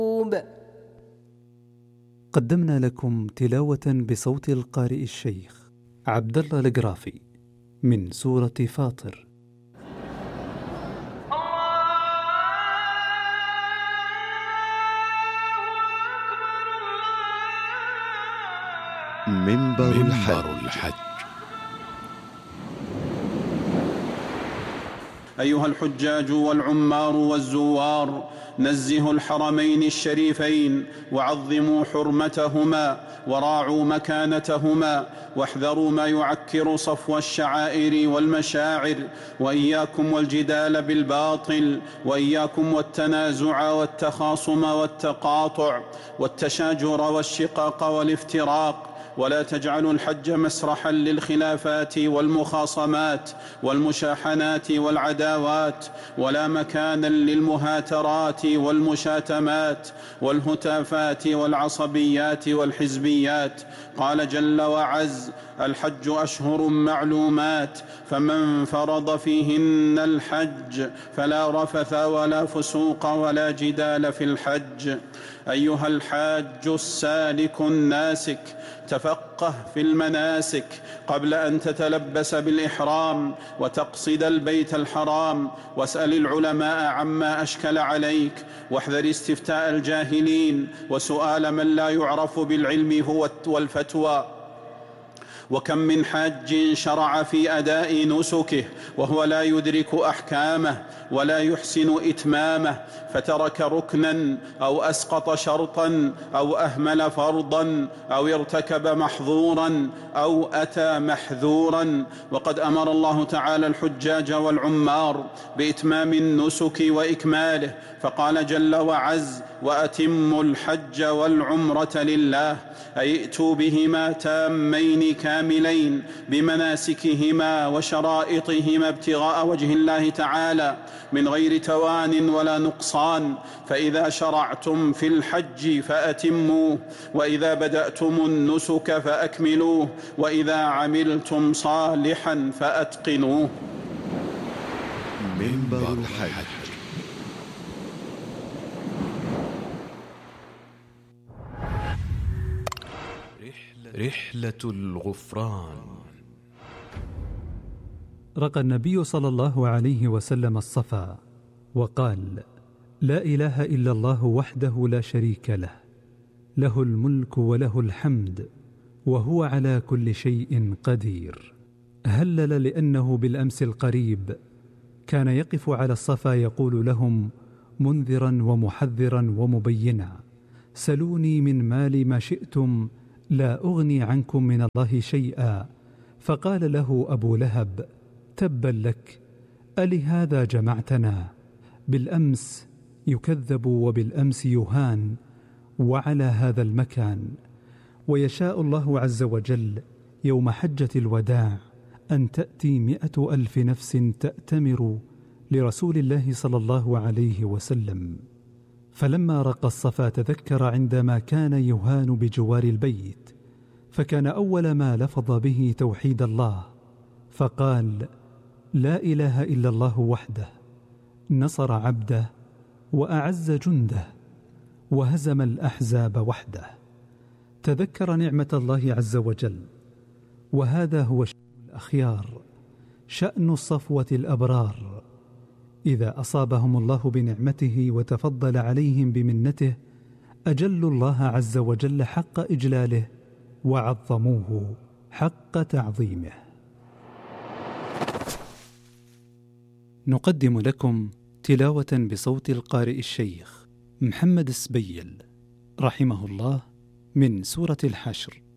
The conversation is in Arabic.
قدمنا لكم تلاوة بصوت القارئ الشيخ عبد الله القرافي من سورة فاطر. منبر الحج. أيها الحجاج والعمار والزوار، نزهوا الحرمين الشريفين وعظموا حرمتهما وراعوا مكانتهما، واحذروا ما يعكر صفو الشعائر والمشاعر، وإياكم والجدال بالباطل، وإياكم والتنازع والتخاصم والتقاطع والتشاجر والشقاق والافتراق، ولا تجعلوا الحج مسرحا للخلافات والمخاصمات والمشاحنات والعداوات، ولا مكانا للمهاترات والمشاتمات والهتافات والعصبيات والحزبيات. قال جل وعز: الحج أشهر معلومات، فمن فرض فيهن الحج فلا رفث ولا فسوق ولا جدال في الحج. أيها الحاج السالك الناسك، تفقه في المناسك قبل أن تتلبس بالإحرام وتقصد البيت الحرام، واسأل العلماء عما أشكل عليك، واحذر استفتاء الجاهلين وسؤال من لا يعرف بالعلم والفتوى. وكم من حاج شرع في أداء نسكه وهو لا يدرك أحكامه ولا يحسن إتمامه، فترك ركنا أو أسقط شرطا أو أهمل فرضا أو ارتكب محظورا أو أتى محذورا. وقد أمر الله تعالى الحجاج والعمار بإتمام النسك وإكماله، فقال جل وعز: وأتموا الحج والعمرة لله، أي ائتوا بهما تامين كاملين بمناسكهما وشرائطهما ابتغاء وجه الله تعالى من غير توان ولا نقصان. فإذا شرعتم في الحج فأتموه، وإذا بدأتم النسك فأكملوه، وإذا عملتم صالحا فأتقنوه. منبر الحج. رحلة الغفران. رقى النبي صلى الله عليه وسلم الصفا وقال: لا إله إلا الله وحده لا شريك له، له الملك وله الحمد وهو على كل شيء قدير. هلل لأنه بالأمس القريب كان يقف على الصفا يقول لهم منذرا ومحذرا ومبينا: سلوني من مال ما شئتم لا أغني عنكم من الله شيئا. فقال له أبو لهب: تبا لك، ألهذا جمعتنا؟ بالأمس يكذب وبالأمس يهان، وعلى هذا المكان. ويشاء الله عز وجل يوم حجة الوداع أن تأتي 100,000 نفس تأتمر لرسول الله صلى الله عليه وسلم. فلما رقى الصفا تذكر عندما كان يهان بجوار البيت، فكان أول ما لفظ به توحيد الله، فقال: لا إله إلا الله وحده، نصر عبده وأعز جنده وهزم الأحزاب وحده. تذكر نعمة الله عز وجل، وهذا هو شأن الأخيار، شأن الصفوة الأبرار. إذا أصابهم الله بنعمته وتفضل عليهم بمنته أجلوا الله عز وجل حق إجلاله وعظموه حق تعظيمه. نقدم لكم تلاوة بصوت القارئ الشيخ محمد السبيل رحمه الله من سورة الحشر.